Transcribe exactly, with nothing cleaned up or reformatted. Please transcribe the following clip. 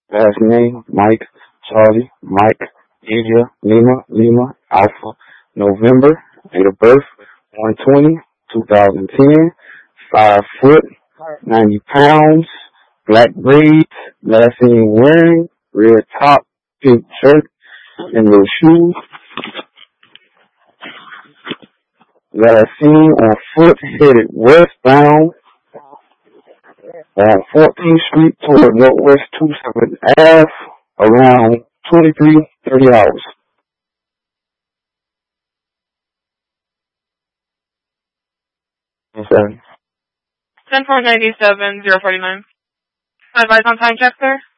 Last name, Mike, Charlie, Mike, India, Lima, Lima, Alpha, November. Date of birth, one twenty, two thousand ten. Five foot, ninety pounds. Black braids. Last name wearing, red top, pink shirt, and little shoes. Last seen on foot, headed westbound on fourteenth Street toward Northwest twenty-seventh Avenue around twenty-three thirty hours. Okay. ten four ninety-seven, zero forty-nine. Advise on time check, sir?